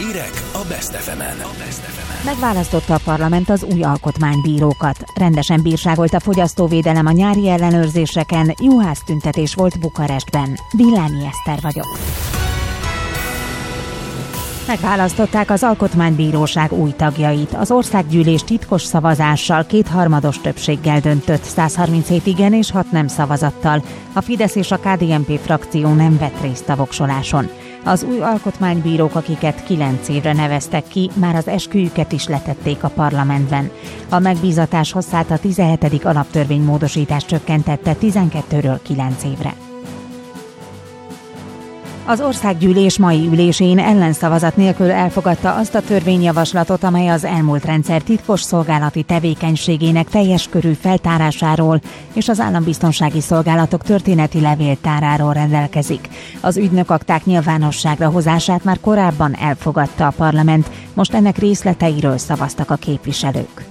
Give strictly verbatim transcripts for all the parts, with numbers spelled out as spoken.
Hírek a Best ef emen. Megválasztotta a parlament az új alkotmánybírókat. Rendesen bírságolt a fogyasztóvédelem a nyári ellenőrzéseken, juhásztüntetés volt Bukarestben. Villányi Eszter vagyok. Megválasztották az Alkotmánybíróság új tagjait. Az országgyűlés titkos szavazással kétharmados többséggel döntött, száz harminchét igen és hat nem szavazattal. A Fidesz és a ká dé en pé frakció nem vett részt a voksoláson. Az új alkotmánybírók, akiket kilenc évre neveztek ki, már az esküjüket is letették a parlamentben. A megbízatás hosszát a tizenhetedik alaptörvénymódosítás csökkentette tizenkettőről kilenc évre. Az országgyűlés mai ülésén ellenszavazat nélkül elfogadta azt a törvényjavaslatot, amely az elmúlt rendszer titkos szolgálati tevékenységének teljes körű feltárásáról és az állambiztonsági szolgálatok történeti levéltáráról rendelkezik. Az ügynökakták nyilvánosságra hozását már korábban elfogadta a parlament, most ennek részleteiről szavaztak a képviselők.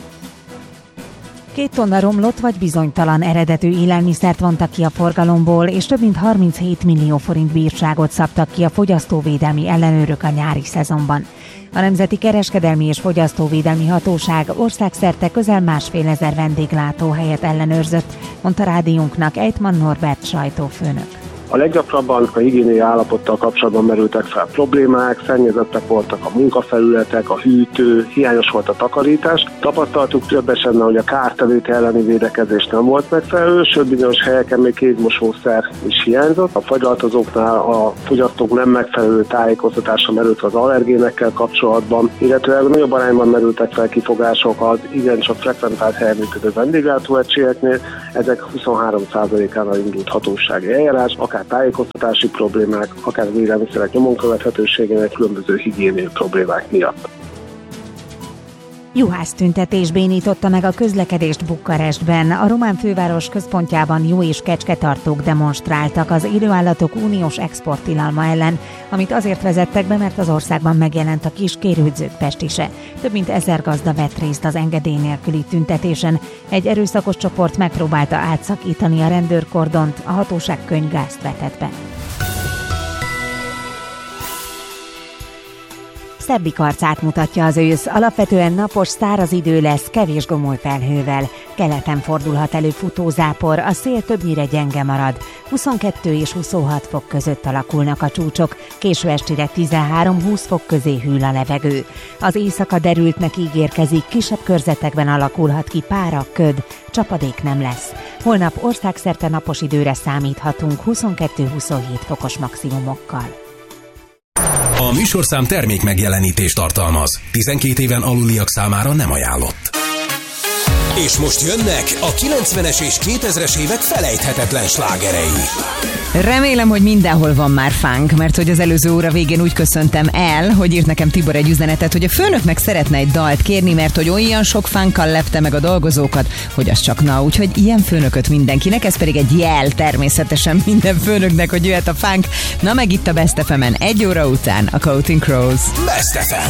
Két tonna romlott vagy bizonytalan eredetű élelmiszert vontak ki a forgalomból, és több mint harminchét millió forint bírságot szabtak ki a fogyasztóvédelmi ellenőrök a nyári szezonban. A Nemzeti Kereskedelmi és Fogyasztóvédelmi Hatóság országszerte közel másfél ezer vendéglátóhelyet ellenőrzött, mondta rádiónknak Ejtman Norbert sajtófőnök. A leggyakrabban a higiéniai állapottal kapcsolatban merültek fel problémák, szennyezettek voltak a munkafelületek, a hűtő, hiányos volt a takarítás. Tapasztaltuk több esetben, hogy a kártevők elleni védekezés nem volt megfelelő, sőt bizonyos helyeken még kézmosószer is hiányzott. A fagylaltozóknál a fogyasztók nem megfelelő tájékoztatása merült az allergénekkel kapcsolatban, illetve nagyobb arányban merültek fel kifogások az igencsak frekventált helyen működő vendéglátóegységeknél, ezek huszonhárom százalékánál indult hatósági eljárás, akár tájékoztatási problémák, akár az élelmiszerek nyomon követhetőségének különböző higiéniai problémák miatt. Juhásztüntetés bénította meg a közlekedést Bukarestben. A román főváros központjában jó és kecsketartók demonstráltak az élőállatok uniós exporttilalma ellen, amit azért vezettek be, mert az országban megjelent a kis kérődzők pestise. Több mint ezer gazda vett részt az engedély nélküli tüntetésen. Egy erőszakos csoport megpróbálta átszakítani a rendőrkordont, a hatóság könnygázt vetett be. Szebbik arcát mutatja az ősz, alapvetően napos, száraz idő lesz, kevés gomoly felhővel. Keleten fordulhat elő futózápor, a szél többnyire gyenge marad. huszonkettő és huszonhat fok között alakulnak a csúcsok, késő estire tizenhárom-húsz fok közé hűl a levegő. Az éjszaka derültnek ígérkezik, kisebb körzetekben alakulhat ki pára, köd, csapadék nem lesz. Holnap országszerte napos időre számíthatunk huszonkettő-huszonhét fokos maximumokkal. A műsorszám termék megjelenítést tartalmaz. tizenkét éven aluliak számára nem ajánlott. És most jönnek a kilencvenes és kétezres évek felejthetetlen slágerei. Remélem, hogy mindenhol van már funk, mert hogy az előző óra végén úgy köszöntem el, hogy írt nekem Tibor egy üzenetet, hogy a főnöknek szeretne egy dalt kérni, mert hogy olyan sok funkkal lepte meg a dolgozókat, hogy az csak na, úgyhogy ilyen főnököt mindenkinek, ez pedig egy jel természetesen minden főnöknek, hogy jöhet a funk. Na meg itt a Best ef emen egy óra után a Counting Crows. Best ef em.